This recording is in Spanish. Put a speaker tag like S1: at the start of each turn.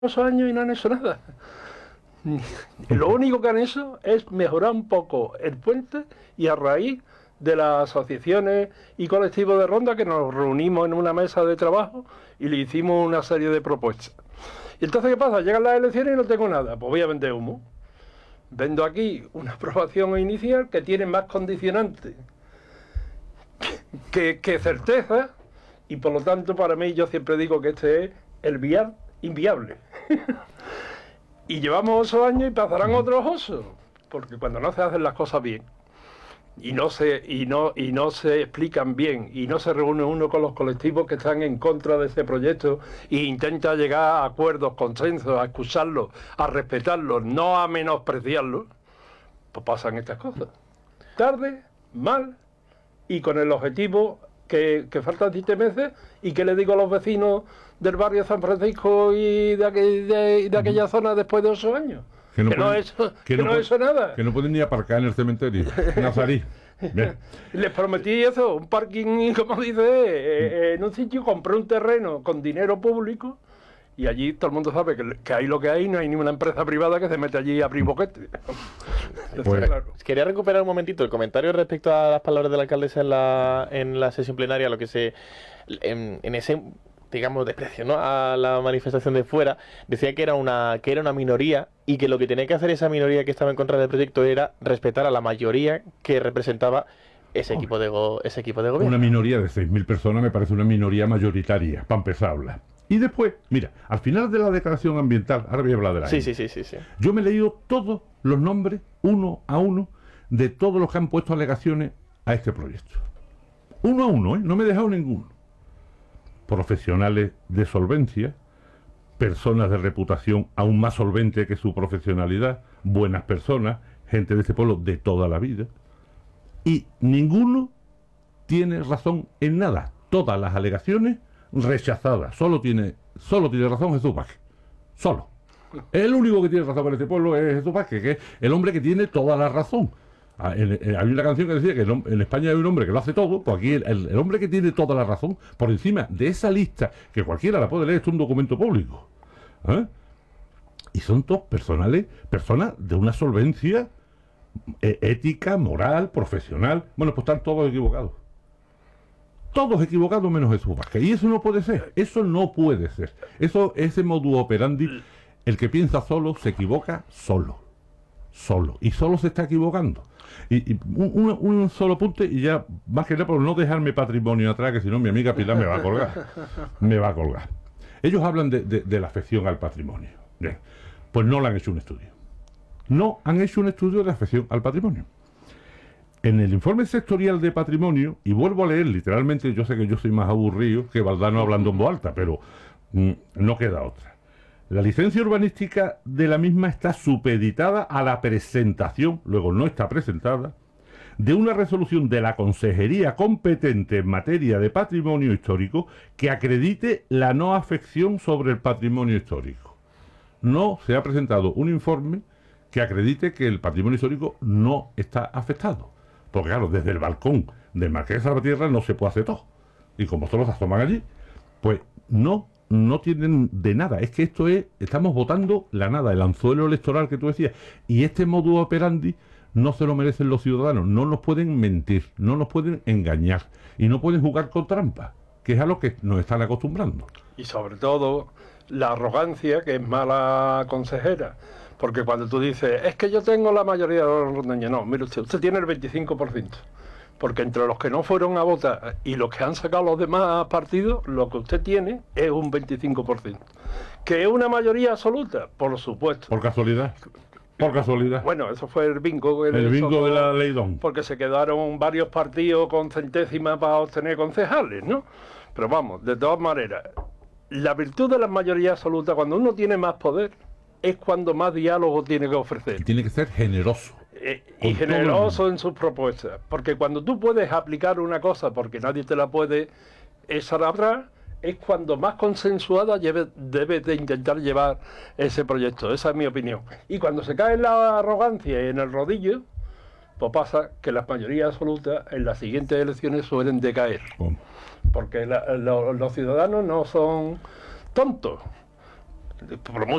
S1: esos años y no han hecho nada. Lo único que han hecho es mejorar un poco el puente y a raíz de las asociaciones y colectivos de ronda que nos reunimos en una mesa de trabajo y le hicimos una serie de propuestas. Y entonces, ¿qué pasa? Llegan las elecciones y no tengo nada. Pues voy a vender humo. Vendo aquí una aprobación inicial que tiene más condicionantes que certeza y por lo tanto para mí yo siempre digo que este es el vial inviable. Y llevamos 8 años y pasarán otros 8, porque cuando no se hacen las cosas bien y no se explican bien y no se reúne uno con los colectivos que están en contra de ese proyecto e intenta llegar a acuerdos, consensos, a escucharlos, a respetarlos, no a menospreciarlos, pues pasan estas cosas. Tarde, mal y con el objetivo que faltan 7 meses. ¿Y qué le digo a los vecinos del barrio San Francisco y de aquella zona después de 8 años? Que no he hecho nada.
S2: Que no pueden ni aparcar en el cementerio Nazarí.
S1: Les prometí eso, un parking, como dice, en un sitio. Compré un terreno con dinero público y allí todo el mundo sabe que hay lo que hay, no hay ninguna empresa privada que se mete allí a abrir boquete.
S3: Pues, claro. Quería recuperar un momentito el comentario respecto a las palabras de la alcaldesa en la sesión plenaria, lo que se en ese, digamos, desprecio, ¿no?, a la manifestación de fuera. Decía que era una minoría y que lo que tenía que hacer esa minoría que estaba en contra del proyecto era respetar a la mayoría que representaba ese equipo de gobierno.
S2: Una minoría de 6.000 personas me parece una minoría mayoritaria, para empezar a hablar. Y después, mira, al final de la declaración ambiental, ahora voy a hablar de la
S3: Sí.
S2: Yo me he leído todos los nombres, uno a uno, de todos los que han puesto alegaciones a este proyecto. Uno a uno, no me he dejado ninguno. Profesionales de solvencia, personas de reputación aún más solvente que su profesionalidad, buenas personas, gente de este pueblo de toda la vida. Y ninguno tiene razón en nada. Todas las alegaciones rechazadas. Solo tiene razón Jesús Vázquez. Solo. El único que tiene razón en este pueblo es Jesús Vázquez, que es el hombre que tiene toda la razón. Hay una canción que decía que en España hay un hombre que lo hace todo, pues aquí el hombre que tiene toda la razón, por encima de esa lista, que cualquiera la puede leer, esto es un documento público. Y son todos personas de una solvencia ética, moral, profesional. Bueno, pues están todos equivocados. Todos equivocados menos Jesús Vázquez. Y eso no puede ser. Eso no puede ser. Ese modus operandi, el que piensa solo se equivoca solo. Y solo se está equivocando. Y un solo punto, y ya más que nada por no dejarme patrimonio atrás, que si no mi amiga Pilar me va a colgar. Ellos hablan de la afección al patrimonio. Bien. Pues no le han hecho un estudio. No han hecho un estudio de afección al patrimonio. En el informe sectorial de patrimonio, y vuelvo a leer literalmente, yo sé que yo soy más aburrido que Valdano hablando en voz alta, pero no queda otra. La licencia urbanística de la misma está supeditada a la presentación, luego no está presentada, de una resolución de la Consejería competente en materia de patrimonio histórico que acredite la no afección sobre el patrimonio histórico. No se ha presentado un informe que acredite que el patrimonio histórico no está afectado. Porque claro, desde el balcón del Marqués de Salvatierra no se puede hacer todo. Y como todos se asoman allí, pues no tienen de nada. Es que estamos votando la nada, el anzuelo electoral que tú decías. Y este modus operandi no se lo merecen los ciudadanos. No nos pueden mentir, no nos pueden engañar. Y no pueden jugar con trampa, que es a lo que nos están acostumbrando.
S1: Y sobre todo, la arrogancia, que es mala consejera. Porque cuando tú dices, es que yo tengo la mayoría de los rondeños, no, mire usted tiene el 25%. Porque entre los que no fueron a votar y los que han sacado los demás partidos, lo que usted tiene es un 25%. ¿Que es una mayoría absoluta? Por supuesto.
S2: Por casualidad.
S1: Bueno, eso fue el bingo.
S2: El bingo de la Leidón.
S1: Porque se quedaron varios partidos con centésimas para obtener concejales, ¿no? Pero vamos, de todas maneras, la virtud de la mayoría absoluta, cuando uno tiene más poder, es cuando más diálogo tiene que ofrecer.
S2: Y tiene que ser generoso.
S1: Y generoso en sus propuestas. Porque cuando tú puedes aplicar una cosa porque nadie te la puede echar atrás, es cuando más consensuada debes de intentar llevar ese proyecto. Esa es mi opinión. Y cuando se cae en la arrogancia y en el rodillo, pues pasa que las mayorías absolutas en las siguientes elecciones suelen decaer. Porque los ciudadanos no son tontos. por